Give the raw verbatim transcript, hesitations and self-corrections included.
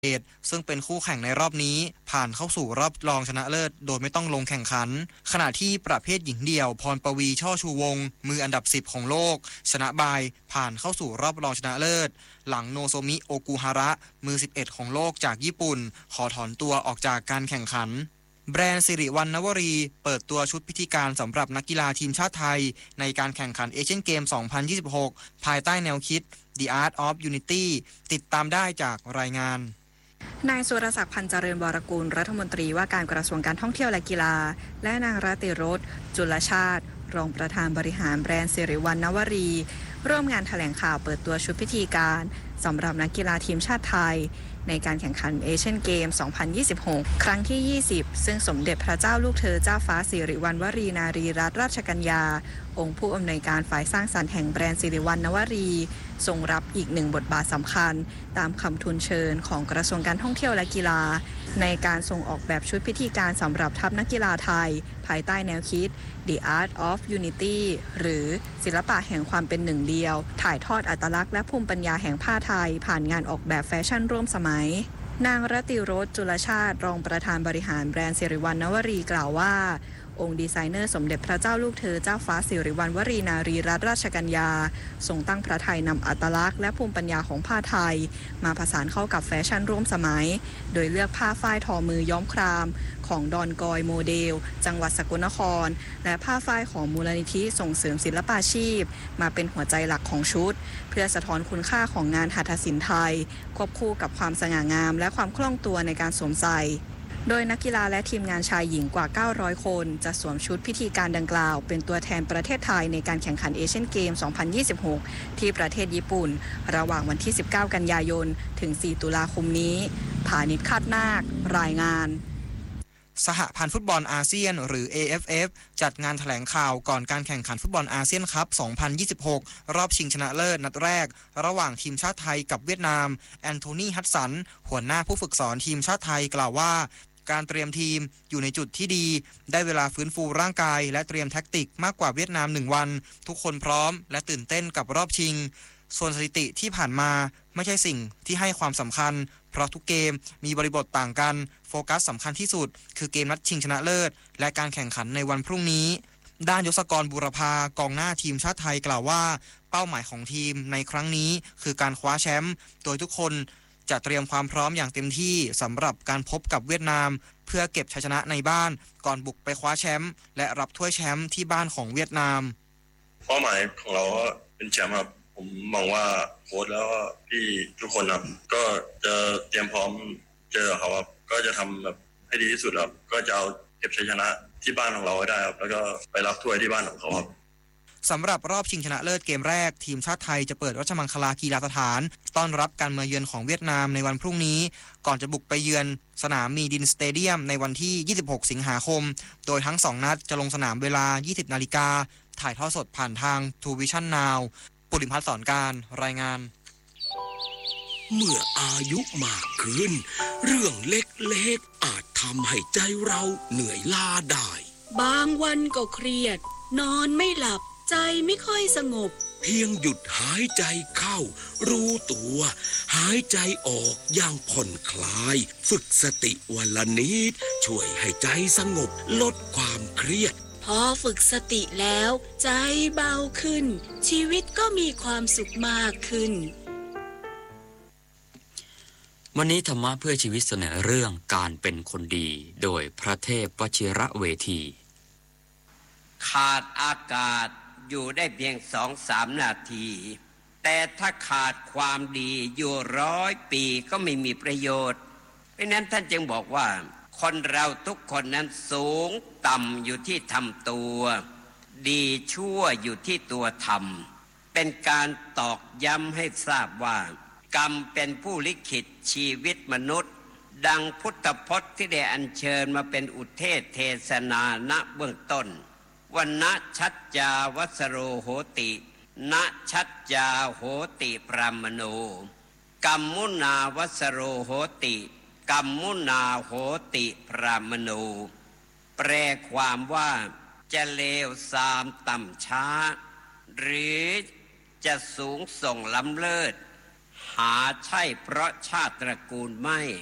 ซึ่งเป็นคู่แข่งในรอบนี้ผ่านเข้าสู่รอบรองชนะเลิศโดยไม่ต้องลงแข่งขันขณะที่ประเภทหญิงเดี่ยวพรปวีช่อชูวงศ์มืออันดับสิบของโลกชนะบายผ่านเข้าสู่รอบรองชนะเลิศหลังโนโซมิโอกุฮาระมือสิบเอ็ดของโลกจากญี่ปุ่นขอถอนตัวออกจากการแข่งขันแบรนด์สิริวัณณวรีเปิดตัวชุดพิธีการสำหรับนักกีฬาทีมชาติไทยในการแข่งขันเอเชียนเกม สองพันยี่สิบหก ภายใต้แนวคิด The Art of Unity ติดตามได้จากรายงานนายสุรศักดิ์พันธ์เจริญวรกูลรัฐมนตรีว่าการกระทรวงการท่องเที่ยวและกีฬาและนางรติรสจุลชาติรองประธานบริหารแบรนด์สิริวัณณวรีร่วมงานแถลงข่าวเปิดตัวชุดพิธีการสำหรับนักกีฬาทีมชาติไทยในการแข่งขันเอเชียนเกม สองพันยี่สิบหก ครั้งที่ ยี่สิบซึ่งสมเด็จพระเจ้าลูกเธอเจ้าฟ้าสิริวัณวรีนารีรัตนราชกัญญาองค์ผู้อำนวยการฝ่ายสร้างสรรค์แห่งแบรนด์สิริวัณณวรีทรงรับอีกหนึ่งบทบาทสำคัญตามคำทูลเชิญของกระทรวงการท่องเที่ยวและกีฬาในการส่งออกแบบชุดพิธีการสำหรับทัพนักกีฬาไทยภายใต้แนวคิด The Art of Unity หรือศิลปะแห่งความเป็นหนึ่งเดียวถ่ายทอดอัตลักษณ์และภูมิปัญญาแห่งผ้าไทยผ่านงานออกแบบแฟชั่นร่วมสมัยนางรติรสจุลชาติรองประธานบริหารแบรนด์สิริวัณณวรีกล่าวว่าองค์ดีไซเนอร์สมเด็จพระเจ้าลูกเธอเจ้าฟ้าสิริวัณวรีนารีรัตนราชกัญญาทรงตั้งพระทัยนำอัตลักษณ์และภูมิปัญญาของผ้าไทยมาผสานเข้ากับแฟชั่นร่วมสมัยโดยเลือกผ้าฝ้ายทอมือย้อมครามของดอนกอยโมเดลจังหวัดสกลนครและผ้าฝ้ายของมูลนิธิส่งเสริมศิลปาชีพมาเป็นหัวใจหลักของชุดเพื่อสะท้อนคุณค่าของงานหัตถศิลป์ไทยควบคู่กับความสง่างามและความคล่องตัวในการสวมใส่โดยนักกีฬาและทีมงานชายหญิงกว่าเก้าร้อยคนจะสวมชุดพิธีการดังกล่าวเป็นตัวแทนประเทศไทยในการแข่งขันเอเชียนเกม สองพันยี่สิบหก ที่ประเทศญี่ปุ่นระหว่างวันที่สิบเก้ากันยายนถึงสี่ตุลาคมนี้ผานิชคาดนาครายงานสหพันธ์ฟุตบอลอาเซียนหรือ เอ เอฟ เอฟ จัดงานแถลงข่าวก่อนการแข่งขันฟุตบอลอาเซียนคัพ สองพันยี่สิบหก รอบชิงชนะเลิศนัดแรกระหว่างทีมชาติไทยกับเวียดนามแอนโทนี ฮัดสันหัวหน้าผู้ฝึกสอนทีมชาติไทยกล่าวว่าการเตรียมทีมอยู่ในจุดที่ดีได้เวลาฟื้นฟูร่างกายและเตรียมแท็กติกมากกว่าเวียดนามหนึ่งวันทุกคนพร้อมและตื่นเต้นกับรอบชิงส่วนสถิติที่ผ่านมาไม่ใช่สิ่งที่ให้ความสำคัญเพราะทุกเกมมีบริบทต่างกันโฟกัสสำคัญที่สุดคือเกมนัดชิงชนะเลิศและการแข่งขันในวันพรุ่งนี้ด้านยศกรบุรพากองหน้าทีมชาติไทยกล่าวว่าเป้าหมายของทีมในครั้งนี้คือการคว้าแชมป์โดยทุกคนจะเตรียมความพร้อมอย่างเต็มที่สำหรับการพบกับเวียดนามเพื่อเก็บชัยชนะในบ้านก่อนบุกไปคว้าแชมป์และรับถ้วยแชมป์ที่บ้านของเวียดนามเป้าหมายของเราเป็นแชมป์ครับผมมองว่าโค้ชแล้วก็พี่ทุกคนครับก็จะเตรียมพร้อมเจอเขาครับก็จะทำแบบให้ดีที่สุดครับก็จะเอาเก็บชัยชนะที่บ้านของเราให้ได้ครับแล้วก็ไปรับถ้วยที่บ้านของเขาครับสำหรับรอบชิงชนะเลิศเกมแรกทีมชาติไทยจะเปิดราชมังคลากีฬาสถานต้อนรับการมาเยือนของเวียดนามในวันพรุ่งนี้ก่อนจะบุกไปเยือนสนามมีดินสเตเดียมในวันที่ยี่สิบหกสิงหาคมโดยทั้งสองนัดจะลงสนามเวลา ยี่สิบนาฬิกาถ่ายทอดสดผ่านทาง ทู วิชั่น นาว ปุริพัฒน์สอนการรายงานเมื่ออายุมากขึ้นเรื่องเล็กๆอาจทำให้ใจเราเหนื่อยล้าได้บางวันก็เครียดนอนไม่หลับใจไม่ค่อยสงบเพียงหยุดหายใจเข้ารู้ตัวหายใจออกอย่างผ่อนคลายฝึกสติวันละนิดช่วยให้ใจสงบลดความเครียดพอฝึกสติแล้วใจเบาขึ้นชีวิตก็มีความสุขมากขึ้นวันนี้ธรรมะเพื่อชีวิตเสนอเรื่องการเป็นคนดีโดยพระเทพวชิระเวทีขาดอากาศอยู่ได้เพียงสองสามนาทีแต่ถ้าขาดความดีอยู่ร้อยปีก็ไม่มีประโยชน์เพราะนั้นท่านจึงบอกว่าคนเราทุกคนนั้นสูงต่ำอยู่ที่ทำตัวดีชั่วอยู่ที่ตัวทำเป็นการตอกย้ำให้ทราบว่ากรรมเป็นผู้ลิขิตชีวิตมนุษย์ดังพุทธพจน์ที่ได้อัญเชิญมาเป็นอุเทศเทศนาณเบื้องต้นวันนะชัจจาวัสโรโหตินะชัจจาโหติปรามโนกัมมุนาวัสโรโหติกัมมุนาโหติปรามโนแปลความว่าจะเลวทรามต่ำช้าหรือจะสูงส่งล้ำเลิศหาใช่เพราะชาติตระกูลไม่